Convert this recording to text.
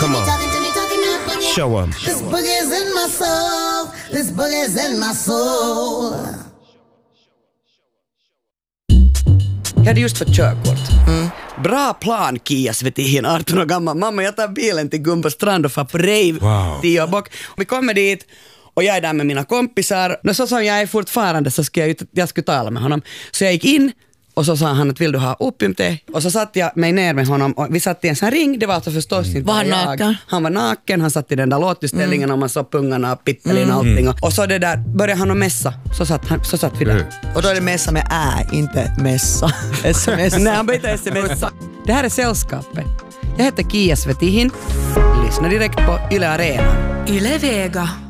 Come on. Show 'em. This boogie's in my soul. This boogie's in my soul. Jag hade just fått körkort. Bra plan, Kia Svetihin, 18 år gammal. Mamma, jag tar bilen till Gumbo strand och far på rave 10 år bak. Vi kommer dit och jag är där med mina kompisar. Och så som jag är fortfarande så ska jag skulle tala med honom. Så jag gick in och så sa han att vill du ha opiumte? Och så satt jag mig ner med honom och vi satt i en sån ring. Det var alltså förstås inte var han naken? Han var naken, han satt i den där låtutställningen och man såg pungarna och pippelin och allting. Och så det där började han att mässa. Så satt vi där. Och då är det mässa med inte mässa. SMS. Nej, han bytte sms. Det här är Sällskapet. Jag heter Kia Svetihin. Lyssna direkt på Yle Arena. Yle Vega.